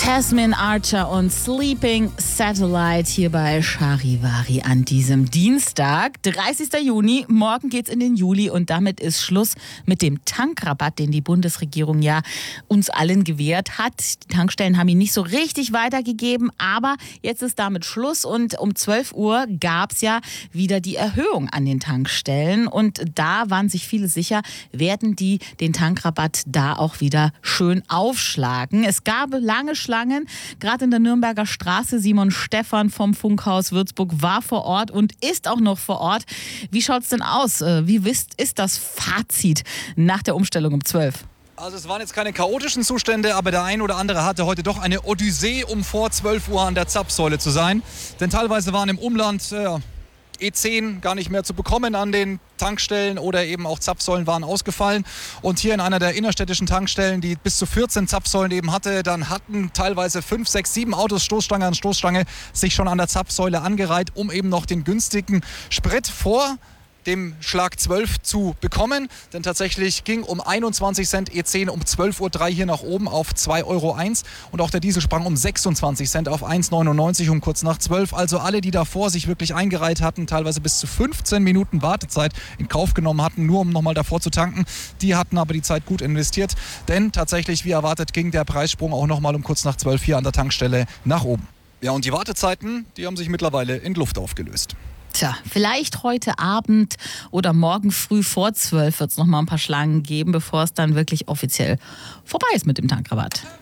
Jasmine Archer und Sleeping Satellite hier bei Charivari an diesem Dienstag, 30. Juni. Morgen geht's in den Juli und damit ist Schluss mit dem Tankrabatt, den die Bundesregierung ja uns allen gewährt hat. Die Tankstellen haben ihn nicht so richtig weitergegeben, aber jetzt ist damit Schluss und um 12 Uhr gab's ja wieder die Erhöhung an den Tankstellen und da waren sich viele sicher, werden die den Tankrabatt da auch wieder schön aufschlagen. Es gab lange Schlangen, gerade in der Nürnberger Straße. Simon Stephan vom Funkhaus Würzburg war vor Ort und ist auch noch vor Ort. Wie schaut's denn aus? Wie ist das Fazit nach der Umstellung um 12? Also es waren jetzt keine chaotischen Zustände, aber der ein oder andere hatte heute doch eine Odyssee, um vor 12 Uhr an der Zapfsäule zu sein. Denn teilweise waren im Umland E10 gar nicht mehr zu bekommen an den Tankstellen oder eben auch Zapfsäulen waren ausgefallen. Und hier in einer der innerstädtischen Tankstellen, die bis zu 14 Zapfsäulen eben hatte, dann hatten teilweise 5, 6, 7 Autos Stoßstange an Stoßstange sich schon an der Zapfsäule angereiht, um eben noch den günstigen Sprit vor dem Schlag 12 zu bekommen. Denn tatsächlich ging um 21 Cent E10 um 12.03 Uhr hier nach oben auf 2,01 Euro. Und auch der Diesel sprang um 26 Cent auf 1,99 um kurz nach 12. Also alle, die davor sich wirklich eingereiht hatten, teilweise bis zu 15 Minuten Wartezeit in Kauf genommen hatten, nur um nochmal davor zu tanken, die hatten aber die Zeit gut investiert. Denn tatsächlich, wie erwartet, ging der Preissprung auch nochmal um kurz nach 12 hier an der Tankstelle nach oben. Ja, und die Wartezeiten, die haben sich mittlerweile in Luft aufgelöst. Tja, vielleicht heute Abend oder morgen früh vor 12 wird es noch mal ein paar Schlangen geben, bevor es dann wirklich offiziell vorbei ist mit dem Tankrabatt.